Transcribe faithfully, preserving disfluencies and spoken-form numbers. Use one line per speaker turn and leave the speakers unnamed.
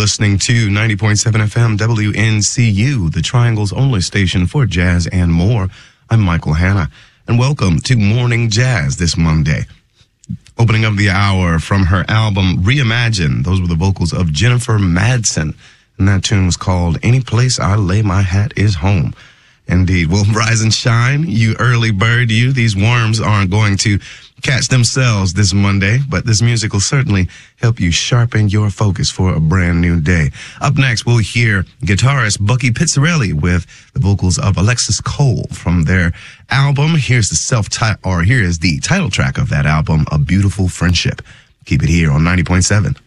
listening to ninety point seven F M W N C U, the Triangle's only station for jazz and more. I'm Michael Hanna, and welcome to Morning Jazz this Monday. Opening up the hour from her album Reimagine, those were the vocals of Jennifer Madsen, and that tune was called Any Place I Lay My Hat Is Home. Indeed. Well, rise and shine, you early bird, you. These worms aren't going to catch themselves this Monday, but this music will certainly help you sharpen your focus for a brand new day. Up next, we'll hear guitarist Bucky Pizzarelli with the vocals of Alexis Cole from their album. Here's the self-title, or here is the title track of that album, A Beautiful Friendship. Keep it here on ninety point seven.